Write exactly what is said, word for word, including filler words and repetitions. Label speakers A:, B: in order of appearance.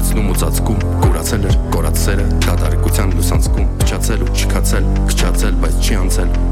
A: Լցնում ու ծածկում, կուրացել էր, կորած սերը, դատարակության լուսանցքում, փչացել ու չքացել, քչացել, բայց չի անցել,